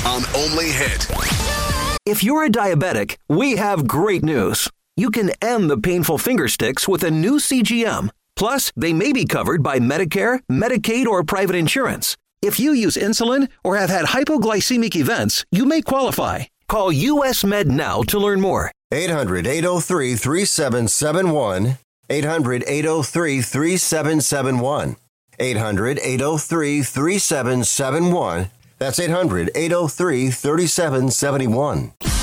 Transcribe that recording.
on Only Hit. If you're a diabetic, we have great news. You can end the painful finger sticks with a new CGM. Plus, they may be covered by Medicare, Medicaid, or private insurance. If you use insulin or have had hypoglycemic events, you may qualify. Call US Med now to learn more. 800-803-3771. 800-803-3771. 800-803-3771. That's 800-803-3771.